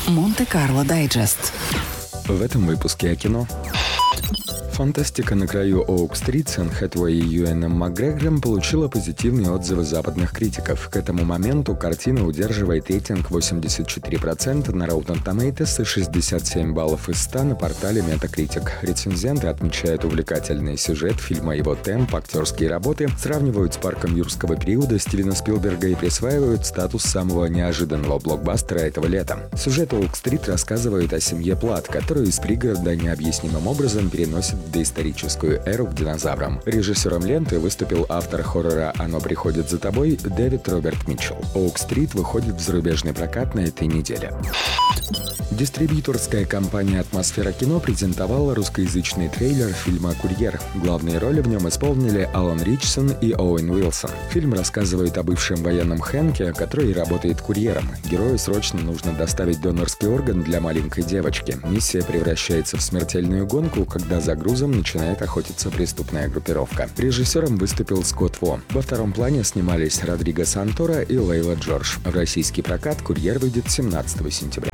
Монте-Карло Дайджест. В этом выпуске о кино. Фантастика на краю Оук-стрит с Энн Хэтэуэй и Юэном Макгрегором получила позитивные отзывы западных критиков. К этому моменту картина удерживает рейтинг 84% на Rotten Tomatoes и 67 баллов из 100 на портале Metacritic. Рецензенты отмечают увлекательный сюжет фильма, его темп, актерские работы, сравнивают с «Парком юрского периода» Стивена Спилберга и присваивают статус самого неожиданного блокбастера этого лета. Сюжет Оук-стрит рассказывает о семье Плат, которую из пригорода необъяснимым образом переносит в доисторическую эру к динозаврам. Режиссером ленты выступил автор хоррора «Оно приходит за тобой» Дэвид Роберт Митчелл. Оук-стрит выходит в зарубежный прокат на этой неделе. Дистрибьюторская компания «Атмосфера кино» презентовала русскоязычный трейлер фильма «Курьер». Главные роли в нем исполнили Алан Ричсон и Оуэн Уилсон. Фильм рассказывает о бывшем военном Хэнке, который работает курьером. Герою срочно нужно доставить донорский орган для маленькой девочки. Миссия превращается в смертельную гонку, когда за грузом начинает охотиться преступная группировка. Режиссером выступил Скотт Во. Во втором плане снимались Родриго Сантора и Лейла Джордж. В российский прокат «Курьер» выйдет 17 сентября.